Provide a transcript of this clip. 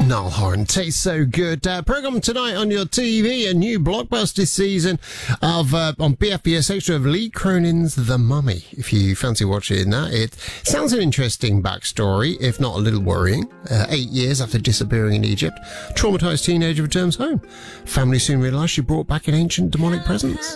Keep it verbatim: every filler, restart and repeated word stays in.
Niall Horan, tastes so good. Uh, program tonight on your T V, a new blockbuster season of uh, on B F B S Extra of Lee Cronin's The Mummy. If you fancy watching that, it sounds an interesting backstory, if not a little worrying. Uh, eight years after disappearing in Egypt, traumatised teenager returns home. Family soon realise she brought back an ancient demonic presence.